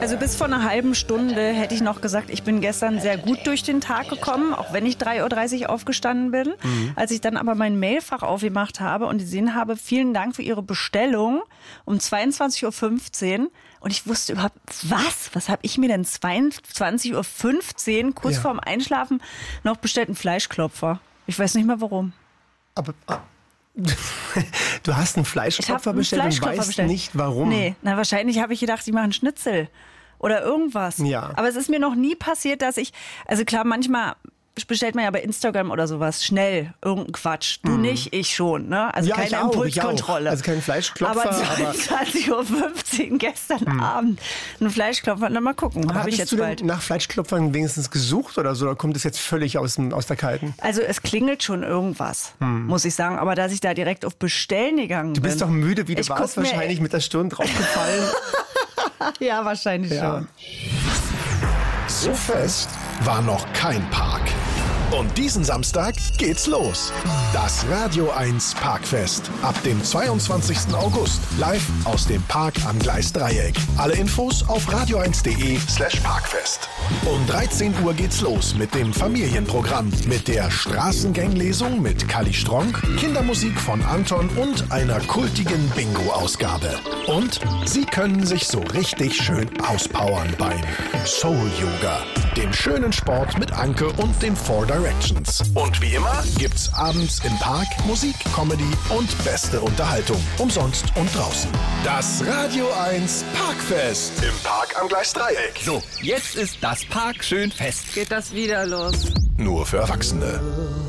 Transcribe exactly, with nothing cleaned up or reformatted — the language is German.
Also bis vor einer halben Stunde hätte ich noch gesagt, ich bin gestern sehr gut durch den Tag gekommen, auch wenn ich drei Uhr dreißig aufgestanden bin. Mhm. Als ich dann aber mein Mailfach aufgemacht habe und gesehen habe, vielen Dank für Ihre Bestellung um zweiundzwanzig Uhr fünfzehn. Und ich wusste überhaupt, was? Was habe ich mir denn zweiundzwanzig Uhr fünfzehn, kurz ja. vorm Einschlafen, noch bestellt? Einen Fleischklopfer. Ich weiß nicht mehr warum. Aber... Ah. Du hast einen Fleischklopfer bestellt und weißt bestellt. nicht, warum. Nee, na, wahrscheinlich habe ich gedacht, die machen Schnitzel oder irgendwas. Ja. Aber es ist mir noch nie passiert, dass ich, also klar, manchmal bestellt man ja bei Instagram oder sowas schnell irgendeinen Quatsch. Du mm. nicht, ich schon. Ne? Also ja, keine auch, Impulskontrolle. Also kein Fleischklopfer. Aber zweiundzwanzig Uhr fünfzehn gestern mm. Abend ein Fleischklopfer. Na, mal gucken, habe ich jetzt du bald. Denn nach Fleischklopfern wenigstens gesucht oder so? Oder kommt es jetzt völlig aus, dem, aus der Kalten? Also es klingelt schon irgendwas, mm. muss ich sagen. Aber dass ich da direkt auf Bestellen gegangen bin. Du bist bin, doch müde, wie du ich warst, wahrscheinlich mit der Stirn draufgefallen. Ja, wahrscheinlich ja. schon. So fest war noch kein Park. Und diesen Samstag geht's los. Das Radio eins Parkfest. Ab dem zweiundzwanzigsten August. Live aus dem Park am Gleisdreieck. Alle Infos auf radio eins punkt de slash parkfest. Um dreizehn Uhr geht's los mit dem Familienprogramm. Mit der Straßenganglesung mit Kali Stronk, Kindermusik von Anton und einer kultigen Bingo-Ausgabe. Und Sie können sich so richtig schön auspowern beim Soul Yoga. Dem schönen Sport mit Anke und den Four Directions. Und wie immer gibt's abends im Park Musik, Comedy und beste Unterhaltung. Umsonst und draußen. Das Radio eins Parkfest. Im Park am Gleisdreieck. So, jetzt ist das Park schön fest. Geht das wieder los? Nur für Erwachsene.